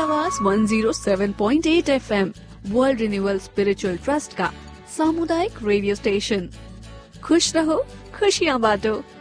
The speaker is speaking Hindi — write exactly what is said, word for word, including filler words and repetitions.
आवाज one zero seven point eight FM world renewal spiritual trust का सामुदायिक रेडियो स्टेशन। खुश रहो, खुशियाँ बांटो।